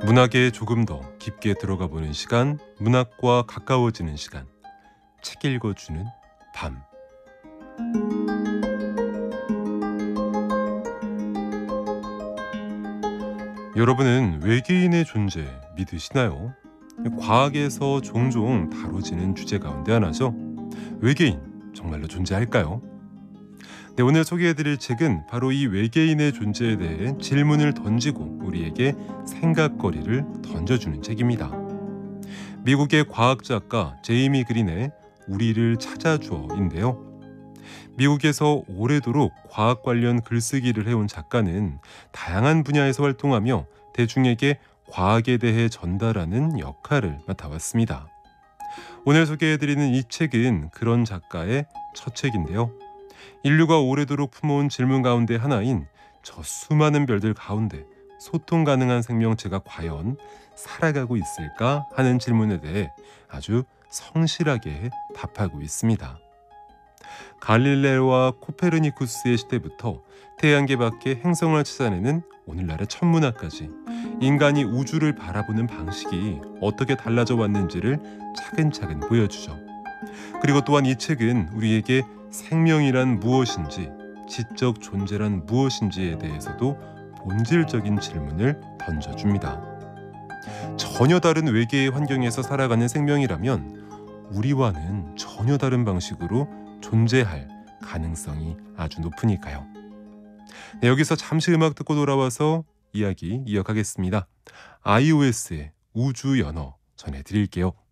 문학에 조금 더 깊게 들어가 보는 시간, 문학과 가까워지는 시간, 책 읽어주는 밤. 여러분은 외계인의 존재 믿으시나요? 과학에서 종종 다뤄지는 주제 가운데 하나죠. 외계인 정말로 존재할까요? 네, 오늘 소개해드릴 책은 바로 이 외계인의 존재에 대해 질문을 던지고 우리에게 생각거리를 던져주는 책입니다. 미국의 과학작가 제이미 그린의 우리를 찾아줘인데요. 미국에서 오래도록 과학 관련 글쓰기를 해온 작가는 다양한 분야에서 활동하며 대중에게 과학에 대해 전달하는 역할을 맡아왔습니다. 오늘 소개해드리는 이 책은 그런 작가의 첫 책인데요. 인류가 오래도록 품어온 질문 가운데 하나인 저 수많은 별들 가운데 소통 가능한 생명체가 과연 살아가고 있을까 하는 질문에 대해 아주 성실하게 답하고 있습니다. 갈릴레오와 코페르니쿠스의 시대부터 태양계 밖의 행성을 찾아내는 오늘날의 천문학까지 인간이 우주를 바라보는 방식이 어떻게 달라져 왔는지를 차근차근 보여주죠. 그리고 또한 이 책은 우리에게 생명이란 무엇인지, 지적 존재란 무엇인지에 대해서도 본질적인 질문을 던져줍니다. 전혀 다른 외계의 환경에서 살아가는 생명이라면 우리와는 전혀 다른 방식으로 존재할 가능성이 아주 높으니까요. 네, 여기서 잠시 음악 듣고 돌아와서 이야기 이어가겠습니다. iOS의 우주 연어 전해드릴게요.